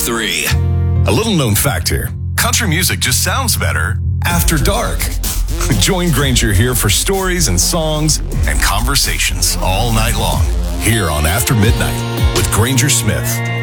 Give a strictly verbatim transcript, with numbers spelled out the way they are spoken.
three. A little known fact here. Country music just sounds better after dark. Join Granger here for stories and songs and conversations all night long here on After Midnight with Granger Smith.